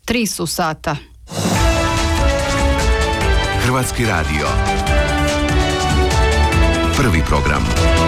3 su sata. Hrvatski radio. Prvi program.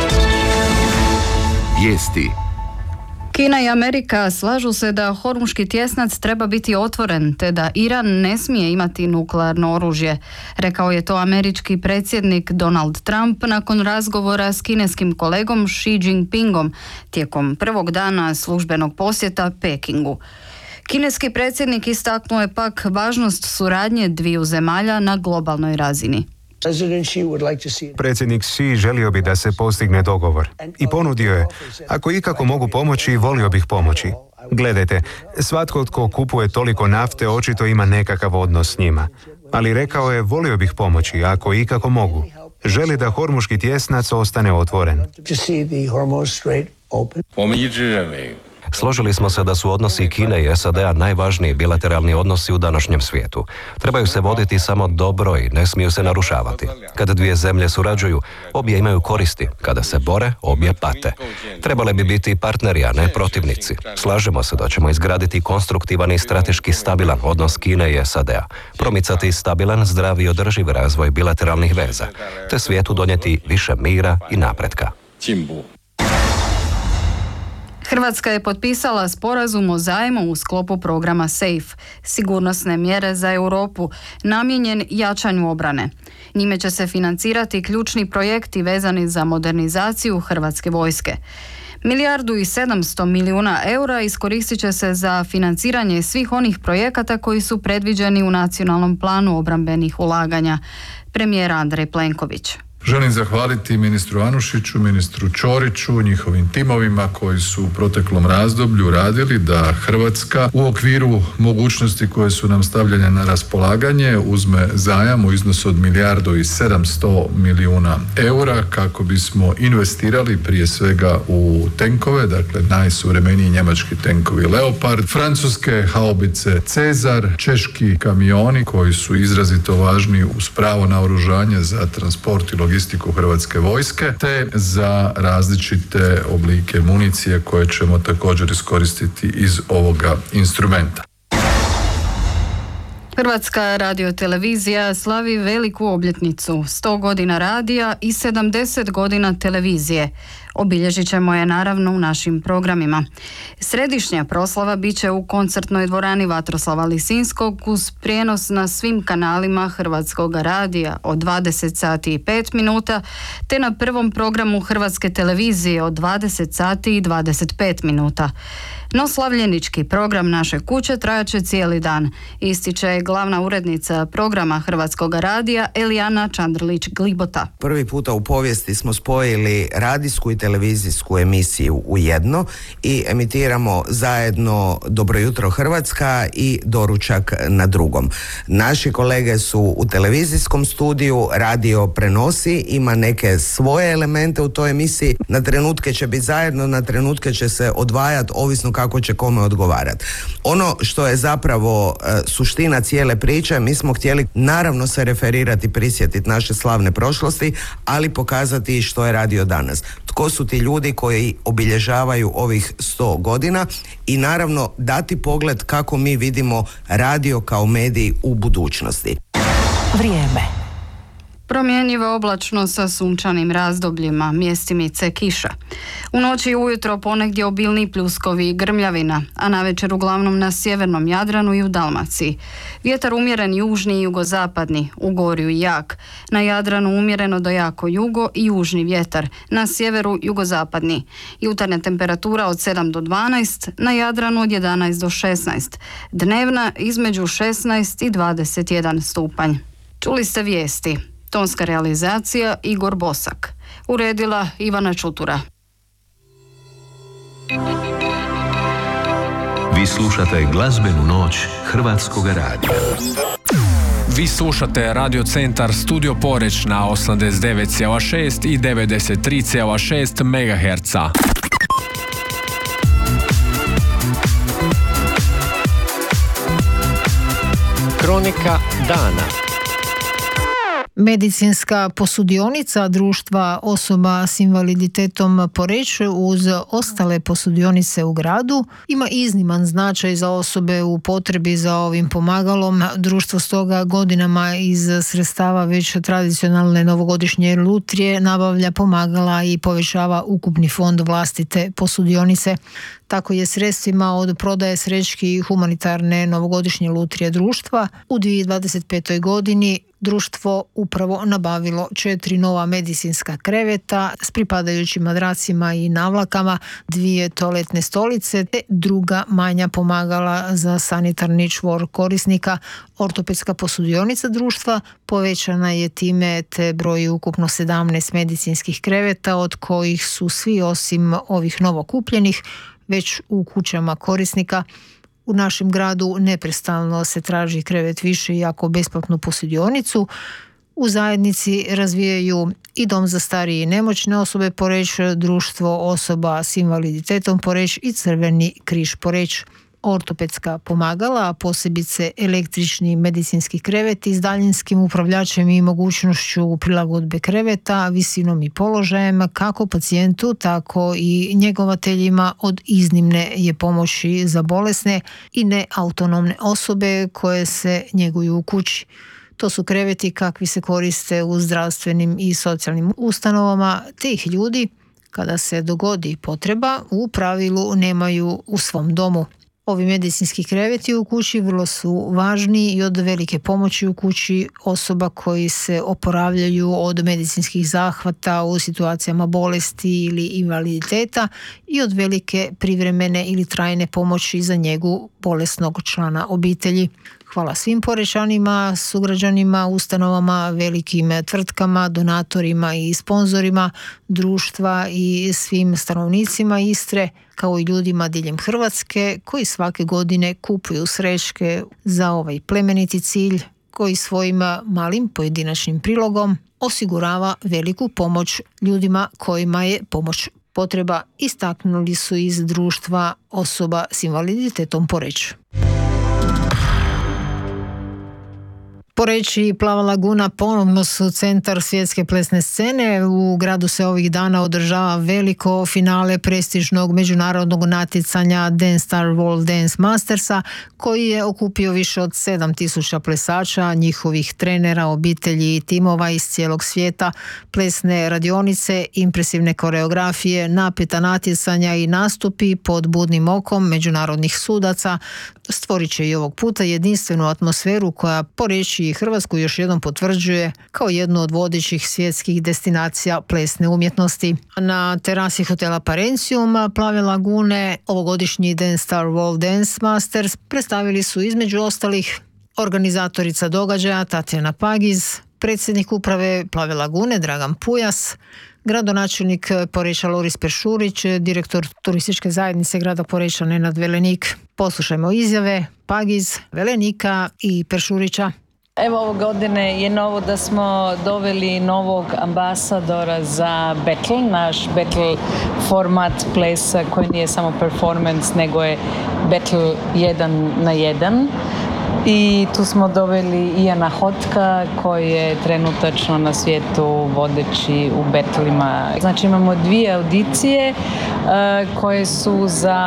Vijesti. Kina i Amerika slažu se da Hormuški tjesnac treba biti otvoren, te da Iran ne smije imati nuklearno oružje. Rekao je to američki predsjednik Donald Trump nakon razgovora s kineskim kolegom Xi Jinpingom tijekom prvog dana službenog posjeta Pekingu. Kineski predsjednik istaknuo je pak važnost suradnje dviju zemalja na globalnoj razini. Predsjednik Xi želio bi da se postigne dogovor i ponudio je, ako ikako mogu pomoći, volio bih pomoći. Gledajte, svatko tko kupuje toliko nafte očito ima nekakav odnos s njima. Ali rekao je, volio bih pomoći, ako ikako mogu. Želi da Hormuški tjesnac ostane otvoren. Složili smo se da su odnosi Kine i SAD-a najvažniji bilateralni odnosi u današnjem svijetu. Trebaju se voditi samo dobro i ne smiju se narušavati. Kada dvije zemlje surađuju, obje imaju koristi. Kada se bore, obje pate. Trebali bi biti partneri, a ne protivnici. Slažemo se da ćemo izgraditi konstruktivan i strateški stabilan odnos Kine i SAD-a, promicati stabilan, zdrav i održiv razvoj bilateralnih veza, te svijetu donijeti više mira i napretka. Hrvatska je potpisala sporazum o zajmu u sklopu programa SAFE, sigurnosne mjere za Europu, namijenjen jačanju obrane. Njime će se financirati ključni projekti vezani za modernizaciju Hrvatske vojske. 1,7 milijuna eura iskoristit će se za financiranje svih onih projekata koji su predviđeni u nacionalnom planu obrambenih ulaganja. Premijer Andrej Plenković. Želim zahvaliti ministru Anušiću, ministru Ćoriću, njihovim timovima koji su u proteklom razdoblju radili da Hrvatska u okviru mogućnosti koje su nam stavljene na raspolaganje uzme zajam u iznosu od 1,7 milijuna eura kako bismo investirali prije svega u tenkove, dakle najsuvremeniji njemački tenkovi Leopard, francuske haubice Cezar, češki kamioni koji su izrazito važni uz pravo naoružanje za transport i logistiku Hrvatske vojske, te za različite oblike municije koje ćemo također iskoristiti iz ovoga instrumenta. Hrvatska radiotelevizija slavi veliku obljetnicu, 100 godina radija i 70 godina televizije. Obilježit ćemo je naravno u našim programima. Središnja proslava bit će u koncertnoj dvorani Vatroslava Lisinskog uz prijenos na svim kanalima Hrvatskog radija od 20 sati i 5 minuta, te na prvom programu Hrvatske televizije od 20 sati i 25 minuta. No slavljenički program naše kuće trajaće cijeli dan, ističe glavna urednica programa Hrvatskog radija Elijana Čandrlić-Glibota. Prvi puta u povijesti smo spojili radijsku i televizijsku emisiju u jedno i emitiramo zajedno Dobro jutro Hrvatska i Doručak na drugom. Naši kolege su u televizijskom studiju, radio prenosi, ima neke svoje elemente u toj emisiji, na trenutke će biti zajedno, na trenutke će se odvajati, ovisno kako će kome odgovarati. Ono što je zapravo suština cijele priče, mi smo htjeli naravno se referirati, prisjetiti naše slavne prošlosti, ali pokazati što je radio danas. Tko su ti ljudi koji obilježavaju ovih 100 godina i naravno dati pogled kako mi vidimo radio kao medij u budućnosti. Vrijeme. Promjenjivo oblačno sa sunčanim razdobljima, mjestimice kiša. U noći i ujutro ponegdje obilni pljuskovi i grmljavina, a navečer uglavnom na sjevernom Jadranu i u Dalmaciji. Vjetar umjeren južni i jugozapadni, u Gorju i jak. Na Jadranu umjereno do jako jugo i južni vjetar, na sjeveru jugozapadni. Jutarnja temperatura od 7 do 12, na Jadranu od 11 do 16. Dnevna između 16 i 21 stupanj. Čuli ste vijesti. Tonska realizacija Igor Bosak. Uredila Ivana Čutura. Vi slušate glazbenu noć Hrvatskog radija. Vi slušate Radio Centar Studio Poreć na 89,6 i 93,6 MHz. Kronika dana. Medicinska posudionica društva osoba s invaliditetom Poreč uz ostale posudionice u gradu ima izniman značaj za osobe u potrebi za ovim pomagalom. Društvo stoga godinama iz sredstava već tradicionalne novogodišnje lutrije nabavlja pomagala i povećava ukupni fond vlastite posudionice. Tako je sredstvima od prodaje srećki i humanitarne novogodišnje lutrije društva u 2025. godini društvo upravo nabavilo 4 nova medicinska kreveta s pripadajućim madracima i navlakama, 2 toaletne stolice te druga manja pomagala za sanitarni čvor korisnika. Ortopedska posudionica društva povećana je time te broji ukupno 17 medicinskih kreveta, od kojih su svi osim ovih novokupljenih već u kućama korisnika. U našem gradu neprestano se traži krevet više, iako besplatnu posudionicu. U zajednici razvijaju i dom za starije i nemoćne osobe Poreč, društvo osoba s invaliditetom Poreč i Crveni križ Poreč. Ortopedska pomagala, a posebice električni medicinski kreveti s daljinskim upravljačem i mogućnošću prilagodbe kreveta, visinom i položajem kako pacijentu, tako i njegovateljima od iznimne je pomoći za bolesne i neautonomne osobe koje se njeguju u kući. To su kreveti kakvi se koriste u zdravstvenim i socijalnim ustanovama, te ih ljudi, kada se dogodi potreba, u pravilu nemaju u svom domu. Ovi medicinski kreveti u kući vrlo su važni i od velike pomoći u kući osoba koji se oporavljaju od medicinskih zahvata u situacijama bolesti ili invaliditeta i od velike privremene ili trajne pomoći za njegu bolesnog člana obitelji. Hvala svim Porečanima, sugrađanima, ustanovama, velikim tvrtkama, donatorima i sponzorima društva i svim stanovnicima Istre, kao i ljudima diljem Hrvatske koji svake godine kupuju srećke za ovaj plemeniti cilj koji svojim malim pojedinačnim prilogom osigurava veliku pomoć ljudima kojima je pomoć potreba, istaknuli su iz društva osoba s invaliditetom Poreč. Poreč i Plava laguna ponovno su centar svjetske plesne scene. U gradu se ovih dana održava veliko finale prestižnog međunarodnog natjecanja Dance Star World Dance Mastersa, koji je okupio više od 7.000 plesača, njihovih trenera, obitelji i timova iz cijelog svijeta. Plesne radionice, impresivne koreografije, napeta natjecanja i nastupi pod budnim okom međunarodnih sudaca stvorit će i ovog puta jedinstvenu atmosferu koja Poreč i Hrvatsku još jednom potvrđuje kao jednu od vodećih svjetskih destinacija plesne umjetnosti. Na terasi hotela Parencium Plave lagune ovogodišnji Dance Star World Dance Masters predstavili su između ostalih organizatorica događaja Tatjana Pagiz, predsjednik uprave Plave lagune Dragan Pujas, gradonačelnik Poreča Loris Peršurić, direktor turističke zajednice grada Poreča Nenad Velenik. Poslušajmo izjave Pagiz, Velenika i Peršurića. Evo, ove godine je novo da smo doveli novog ambasadora za battle, naš battle format plesa koji nije samo performance, nego je battle 1 na 1. I tu smo doveli Ijana Hotka koji je trenutačno na svijetu vodeći u betlima. Znači imamo 2 audicije koje su za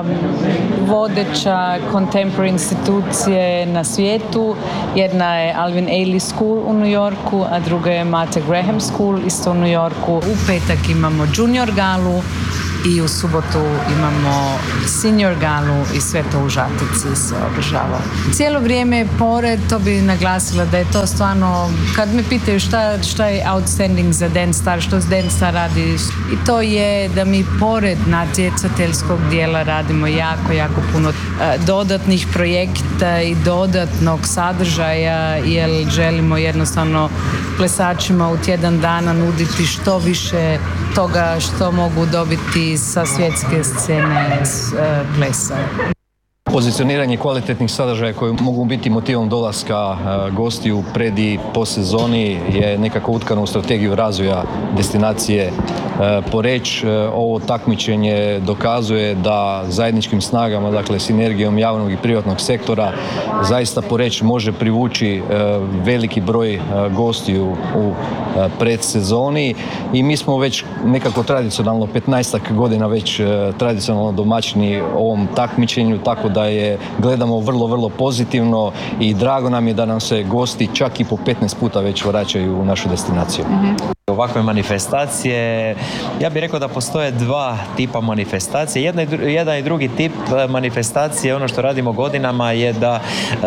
vodeća contemporary institucije na svijetu. Jedna je Alvin Ailey School u New Yorku, a druga je Mate Graham School isto u New Yorku. U petak imamo junior galu i u subotu imamo senior galu i sve to u Žatici se održava. Cijelo vrijeme pored, to bi naglasila da je to stvarno, kad me pitaju šta je outstanding za Dance Star, što Dance Star radi, i to je da mi pored natjecateljskog dijela radimo jako puno dodatnih projekta i dodatnog sadržaja, jer želimo jednostavno plesačima u tjedan dana nuditi što više toga što mogu dobiti sa svjetske scene plesa. pozicioniranje kvalitetnih sadržaja koji mogu biti motivom dolaska gostiju pred i po sezoni je nekako utkano u strategiju razvoja destinacije Poreč. Ovo takmičenje dokazuje da zajedničkim snagama, dakle sinergijom javnog i privatnog sektora, zaista Poreč može privući veliki broj gostiju u predsezoni i mi smo već nekako tradicionalno 15 godina već tradicionalno domaćini ovom takmičenju, tako da je gledamo vrlo pozitivno i drago nam je da nam se gosti čak i po 15 puta već vraćaju u našu destinaciju. Ovakve manifestacije, ja bih rekao da postoje dva tipa manifestacije. Jedan i drugi tip manifestacije, ono što radimo godinama je da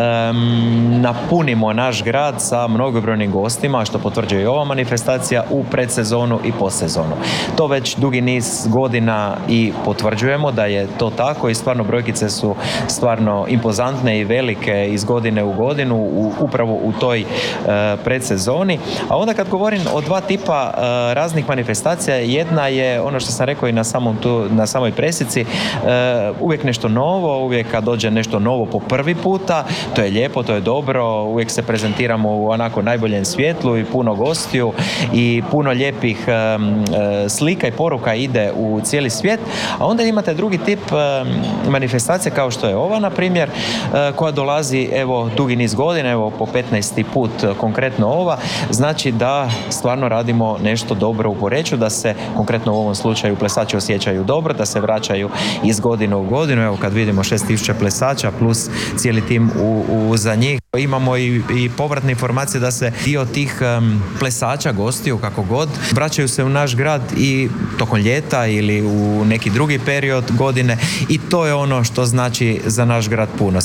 napunimo naš grad sa mnogobrojnim gostima, što potvrđuje i ova manifestacija u predsezonu i postsezonu. To već dugi niz godina i potvrđujemo da je to tako i stvarno brojkice su stvarno impozantne i velike iz godine u godinu upravo u toj predsezoni. A onda kad govorim o dva tipa raznih manifestacija, jedna je ono što sam rekao i na samoj presici, uvijek nešto novo, uvijek kad dođe nešto novo po prvi puta, to je lijepo, to je dobro, uvijek se prezentiramo u onako najboljem svjetlu i puno gostiju i puno lijepih slika i poruka ide u cijeli svijet, a onda imate drugi tip manifestacije kao što je ova, na primjer, koja dolazi evo dugi niz godina, evo po 15. put konkretno ova, znači da stvarno radimo nešto dobro u Poreču, da se konkretno u ovom slučaju plesači osjećaju dobro, da se vraćaju iz godine u godinu. Evo kad vidimo 6000 plesača plus cijeli tim za njih. Imamo i povratne informacije da se dio tih plesača, gostiju, kako god, vraćaju se u naš grad i tokom ljeta ili u neki drugi period godine i to je ono što znači za naš grad puno.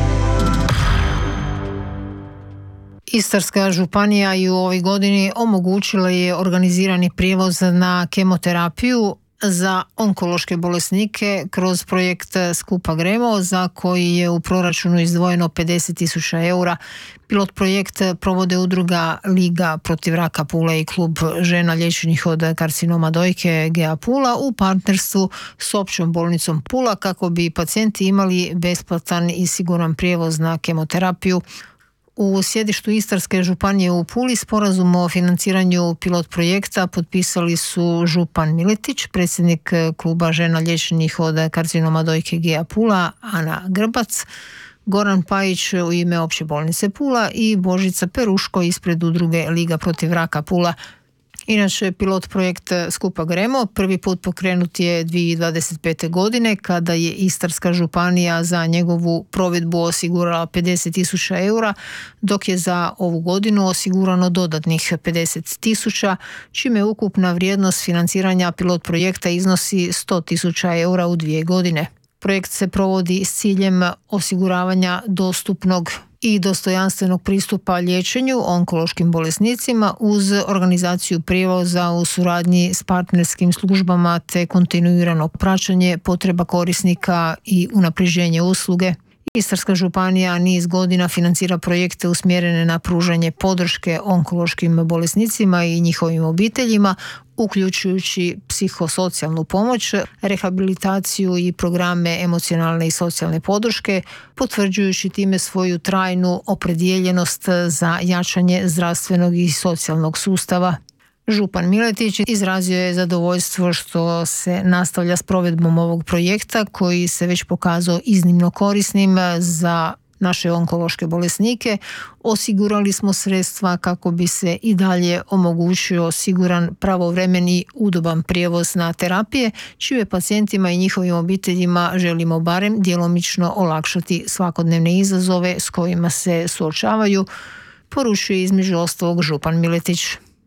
Istarska županija i u ovoj godini omogućila je organizirani prijevoz na kemoterapiju za onkološke bolesnike kroz projekt Skupa gremo, za koji je u proračunu izdvojeno 50.000 eura. Pilot projekt provode udruga Liga protiv raka Pula i klub žena liječenih od karcinoma dojke GA Pula u partnerstvu s Općom bolnicom Pula kako bi pacijenti imali besplatan i siguran prijevoz na kemoterapiju. U sjedištu Istarske županije u Puli sporazum o financiranju pilot projekta potpisali su župan Miletić, predsjednik kluba žena liječenih od karcinoma dojke GA Pula Ana Grbac, Goran Pajić u ime Opće bolnice Pula i Božica Peruško ispred udruge Liga protiv raka Pula. Inače, pilot projekt Skupa gremo prvi put pokrenut je 2025. godine kada je Istarska županija za njegovu provedbu osigurala 50.000 eura, dok je za ovu godinu osigurano dodatnih 50.000, čime je ukupna vrijednost financiranja pilot projekta iznosi 100.000 eura u 2 godine. Projekt se provodi s ciljem osiguravanja dostupnog i dostojanstvenog pristupa liječenju onkološkim bolesnicima uz organizaciju prijevoza u suradnji s partnerskim službama te kontinuirano praćenje potreba korisnika i unapređenje usluge. Istarska županija niz godina financira projekte usmjerene na pružanje podrške onkološkim bolesnicima i njihovim obiteljima, uključujući psihosocijalnu pomoć, rehabilitaciju i programe emocionalne i socijalne podrške, potvrđujući time svoju trajnu opredijeljenost za jačanje zdravstvenog i socijalnog sustava. Župan Miletić izrazio je zadovoljstvo što se nastavlja s provedbom ovog projekta koji se već pokazao iznimno korisnim za naše onkološke bolesnike. Osigurali smo sredstva kako bi se i dalje omogućio siguran, pravovremeni, udoban prijevoz na terapije, čije pacijentima i njihovim obiteljima želimo barem djelomično olakšati svakodnevne izazove s kojima se suočavaju, poručio je između ostalog župan Miletić.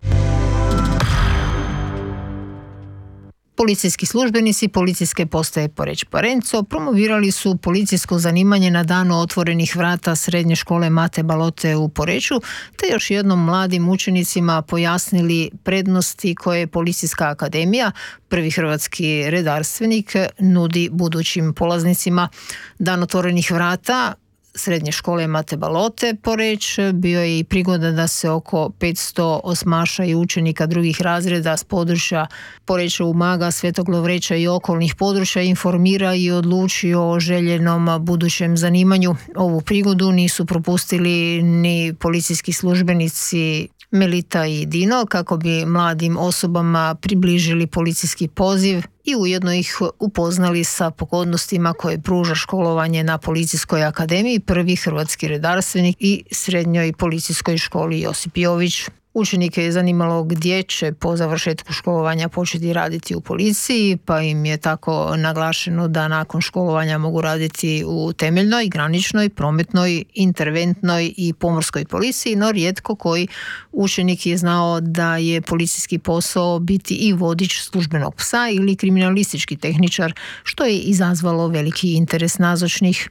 Policijski službenici Policijske postaje Poreč-Parenco promovirali su policijsko zanimanje na danu otvorenih vrata Srednje škole Mate Balote u Poreču, te još jednom mladim učenicima pojasnili prednosti koje Policijska akademija, prvi hrvatski redarstvenik, nudi budućim polaznicima. Dan otvorenih vrata srednje škole Mate Balote Poreč bio je i prigoda da se oko 500 osmaša i učenika drugih razreda s područja Poreča, Umaga, Svetog Lovreća i okolnih područja informira i odluči o željenom budućem zanimanju. Ovu prigodu nisu propustili ni policijski službenici Melita i Dino kako bi mladim osobama približili policijski poziv i ujedno ih upoznali sa pogodnostima koje pruža školovanje na Policijskoj akademiji, prvi hrvatski redarstvenik i srednjoj policijskoj školi Josip Jović. Učenike je zanimalo gdje će po završetku školovanja početi raditi u policiji, pa im je tako naglašeno da nakon školovanja mogu raditi u temeljnoj, graničnoj, prometnoj, interventnoj i pomorskoj policiji, no rijetko koji učenik je znao da je policijski posao biti i vodič službenog psa ili kriminalistički tehničar, što je izazvalo veliki interes nazočnih.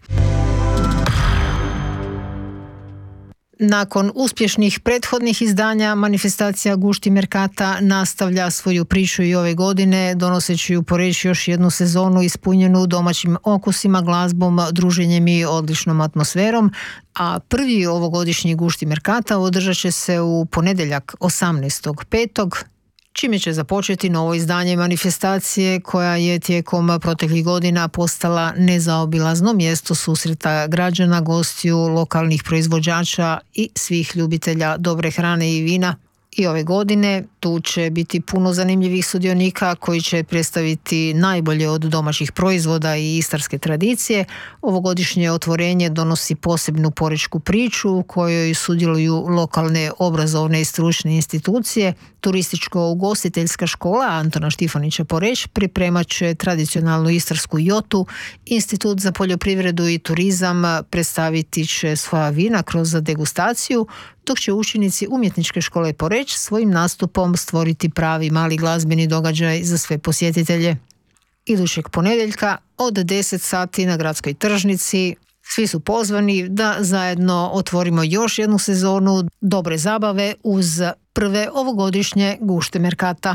Nakon uspješnih prethodnih izdanja, manifestacija Gušti Merkata nastavlja svoju priču i ove godine, donoseći u Poreč još jednu sezonu ispunjenu domaćim okusima, glazbom, druženjem i odličnom atmosferom, a prvi ovogodišnji Gušti Merkata održat će se u ponedjeljak 18.5., čime će započeti novo izdanje manifestacije koja je tijekom proteklih godina postala nezaobilazno mjesto susreta građana, gostiju, lokalnih proizvođača i svih ljubitelja dobre hrane i vina. I ove godine tu će biti puno zanimljivih sudionika koji će predstaviti najbolje od domaćih proizvoda i istarske tradicije. Ovogodišnje otvorenje donosi posebnu porečku priču u kojoj sudjeluju lokalne obrazovne i stručne institucije. Turističko-ugostiteljska škola Antona Štifanića Poreč pripremat će tradicionalnu istarsku jotu. Institut za poljoprivredu i turizam predstaviti će svoja vina kroz degustaciju, dok će učenici Umjetničke škole Poreč svojim nastupom stvoriti pravi mali glazbeni događaj za sve posjetitelje. Idućeg ponedjeljka od 10 sati na gradskoj tržnici svi su pozvani da zajedno otvorimo još jednu sezonu dobre zabave uz prve ovogodišnje Gušte Merkata.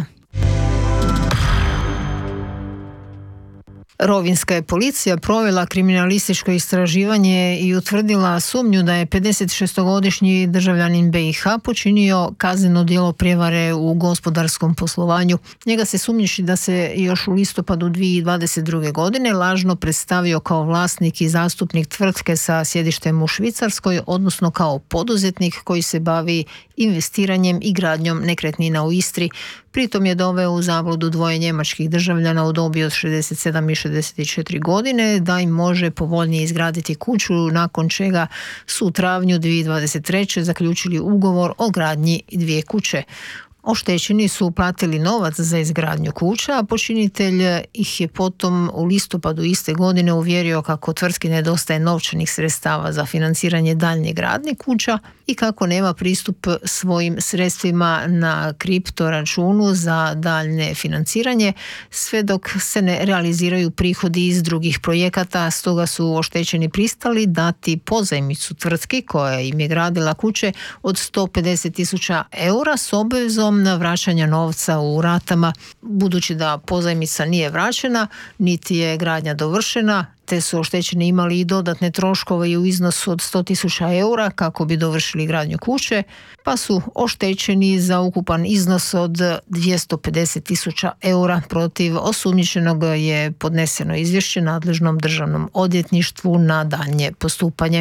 Rovinjska je policija provela kriminalističko istraživanje i utvrdila sumnju da je 56-godišnji državljanin BiH počinio kazneno djelo prijevare u gospodarskom poslovanju. Njega se sumnjiči da se još u listopadu 2022. godine lažno predstavio kao vlasnik i zastupnik tvrtke sa sjedištem u Švicarskoj, odnosno kao poduzetnik koji se bavi investiranjem i gradnjom nekretnina u Istri. Pritom je doveo u zabludu dvoje njemačkih državljana u dobi od 67 i 64 godine da im može povoljnije izgraditi kuću, nakon čega su u travnju 2023. zaključili ugovor o gradnji dvije kuće. Oštećeni su uplatili novac za izgradnju kuća, a počinitelj ih je potom u listopadu iste godine uvjerio kako tvrtki nedostaje novčanih sredstava za financiranje daljnje gradnje kuća i kako nema pristup svojim sredstvima na kripto računu za daljnje financiranje, sve dok se ne realiziraju prihodi iz drugih projekata. Stoga su oštećeni pristali dati pozajmicu tvrtki koja im je gradila kuće od 150.000 eura s obvezom na vraćanja novca u ratama. Budući da pozajmica nije vraćena, niti je gradnja dovršena, te su oštećeni imali i dodatne troškove u iznosu od 100.000 eura kako bi dovršili gradnju kuće, pa su oštećeni za ukupan iznos od 250.000 eura. Protiv osumnjičenog je podneseno izvješće nadležnom državnom odvjetništvu na daljnje postupanje.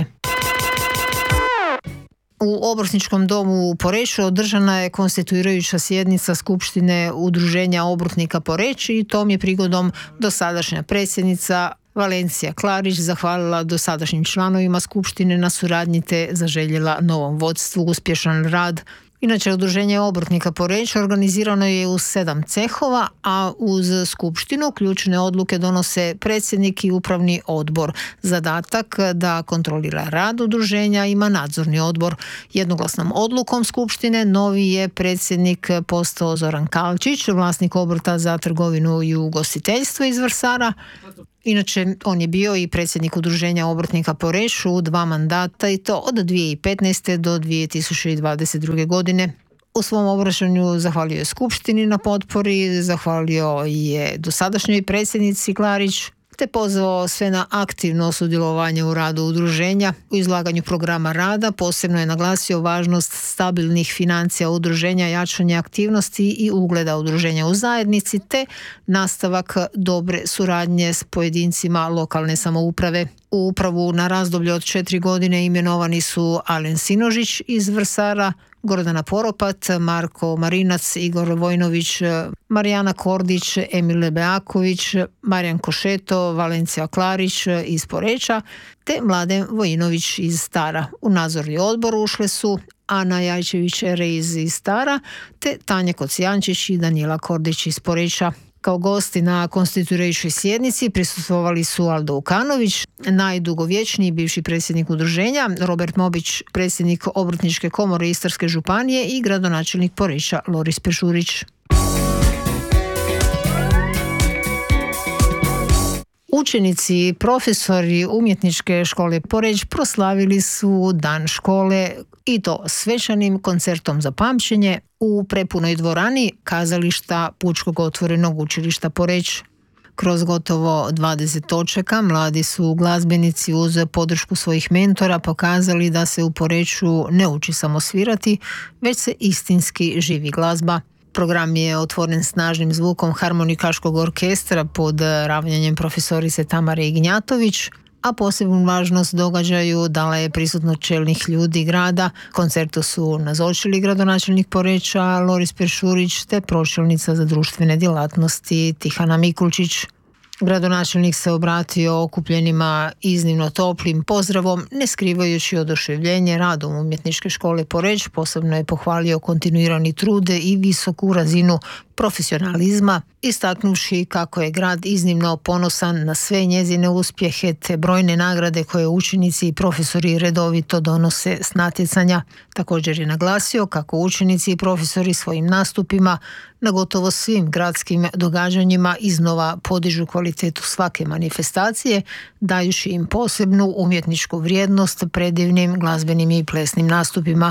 U Obrtničkom domu u Poreču održana je konstituirajuća sjednica Skupštine Udruženja obrtnika Poreč i tom je prigodom dosadašnja predsjednica Valencija Klarić zahvalila dosadašnjim članovima Skupštine na suradnji te zaželjela novom vodstvu uspješan rad. Inače, Udruženje obrtnika Poreč organizirano je u 7 cehova, a uz skupštinu ključne odluke donose predsjednik i upravni odbor. Zadatak da kontrolira rad udruženja ima nadzorni odbor. Jednoglasnom odlukom skupštine novi je predsjednik postao Zoran Kalčić, vlasnik obrta za trgovinu i ugostiteljstvo iz Vrsara. Inače, on je bio i predsjednik Udruženja obrtnika Poreč u 2 mandata i to od 2015. do 2022. godine. U svom obraćanju zahvalio je Skupštini na potpori, zahvalio je dosadašnjoj predsjednici Klarić, te pozvao sve na aktivno sudjelovanje u radu udruženja. U izlaganju programa rada posebno je naglasio važnost stabilnih financija udruženja, jačanje aktivnosti i ugleda udruženja u zajednici te nastavak dobre suradnje s pojedincima lokalne samouprave. U upravu na razdoblje od 4 godine imenovani su Alen Sinožić iz Vrsara, Gordana Poropat, Marko Marinac, Igor Vojnović, Marijana Kordić, Emile Beaković, Marijan Košeto, Valencija Klarić iz Poreča te Mladen Vojinović iz Stara. U nadzorni odbor ušle su Ana Jajčević-Reiz iz Stara te Tanja Kocijančić i Danijela Kordić iz Poreča. Kao gosti na konstituirajućoj sjednici prisustvovali su Aldo Ukanović, najdugovječniji bivši predsjednik udruženja, Robert Mobić, predsjednik Obrtničke komore Istarske županije i gradonačelnik Poreča Loris Pešurić. Učenici i profesori Umjetničke škole Poreč proslavili su dan škole i to svečanim koncertom za pamćenje u prepunoj dvorani kazališta Pučkog otvorenog učilišta Poreč. Kroz gotovo 20 točaka mladi su glazbenici uz podršku svojih mentora pokazali da se u Poreču ne uči samo svirati, već se istinski živi glazba. Program je otvoren snažnim zvukom harmonikaškog orkestra pod ravnjanjem profesorice Tamare Ignjatović, a posebnu važnost događaju dala je prisutnost čelnih ljudi grada. Koncertu su nazočili gradonačelnik Poreča Loris Pešurić te pročelnica za društvene djelatnosti Tihana Mikulčić. Gradonačelnik se obratio okupljenima iznimno toplim pozdravom, ne skrivajući oduševljenje radom Umjetničke škole Poreč. Posebno je pohvalio kontinuirani trud i visoku razinu profesionalizma, istaknuvši kako je grad iznimno ponosan na sve njezine uspjehe te brojne nagrade koje učenici i profesori redovito donose s natjecanja. Također je naglasio kako učenici i profesori svojim nastupima na gotovo svim gradskim događanjima iznova podižu kvalitetu svake manifestacije, dajući im posebnu umjetničku vrijednost predivnim glazbenim i plesnim nastupima.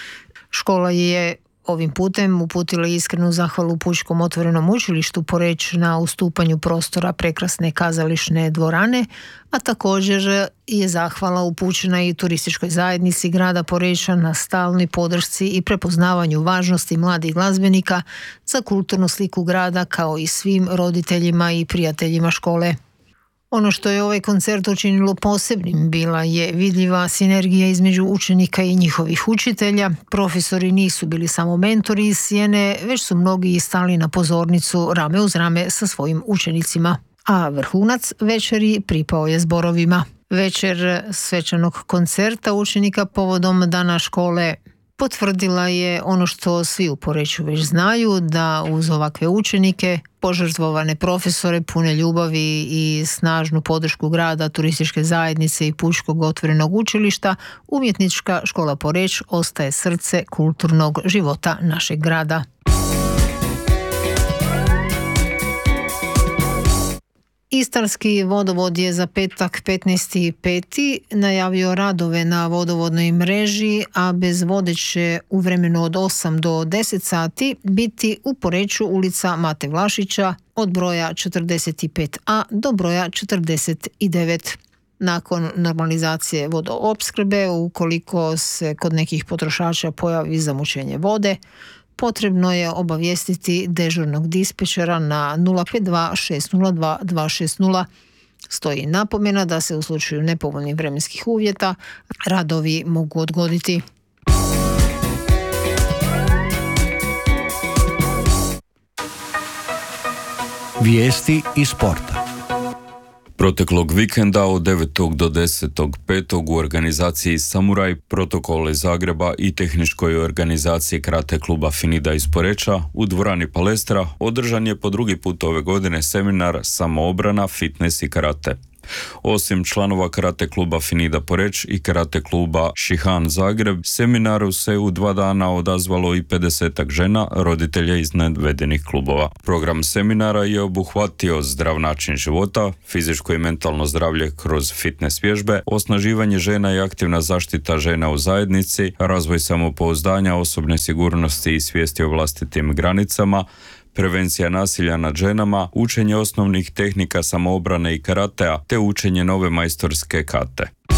Škola je ovim putem uputila iskrenu zahvalu Pučkom otvorenom učilištu Poreč na ustupanju prostora prekrasne kazališne dvorane, a također je zahvala upućena i turističkoj zajednici grada Poreča na stalnoj podršci i prepoznavanju važnosti mladih glazbenika za kulturnu sliku grada, kao i svim roditeljima i prijateljima škole. Ono što je ovaj koncert učinilo posebnim bila je vidljiva sinergija između učenika i njihovih učitelja. Profesori nisu bili samo mentori iz sjene, već su mnogi stali na pozornicu rame uz rame sa svojim učenicima. A vrhunac večeri pripao je zborovima. Večer svečanog koncerta učenika povodom dana škole potvrdila je ono što svi u Poreču već znaju, da uz ovakve učenike, požrtvovane profesore, pune ljubavi i snažnu podršku grada, turističke zajednice i Pučkog otvorenog učilišta, Umjetnička škola Poreč ostaje srce kulturnog života našeg grada. Istarski vodovod je za petak 15.5. najavio radove na vodovodnoj mreži, a bez vode će u vremenu od 8 do 10 sati biti u Poreču ulica Mate Vlašića od broja 45a do broja 49. Nakon normalizacije vodoopskrbe, ukoliko se kod nekih potrošača pojavi zamućenje vode, potrebno je obavijestiti dežurnog dispečera na 052 602 260. Stoji napomena da se u slučaju nepovoljnih vremenskih uvjeta radovi mogu odgoditi. Vijesti iz sporta. Proteklog vikenda od 9. do 10.5. u organizaciji Samuraj, Protokol iz Zagreba i tehničkoj organizaciji karate kluba Finida iz Poreča u dvorani Palestra održan je po drugi put ove godine seminar Samoobrana, fitness i karate. Osim članova karate kluba Finida Poreč i karate kluba Šihan Zagreb, seminaru se u 2 dana odazvalo i 50 žena, roditelja iz navedenih klubova. Program seminara je obuhvatio zdrav način života, fizičko i mentalno zdravlje kroz fitness vježbe, osnaživanje žena i aktivna zaštita žena u zajednici, razvoj samopouzdanja, osobne sigurnosti i svijesti o vlastitim granicama, prevencija nasilja nad ženama, učenje osnovnih tehnika samoobrane i karatea te učenje nove majstorske kate.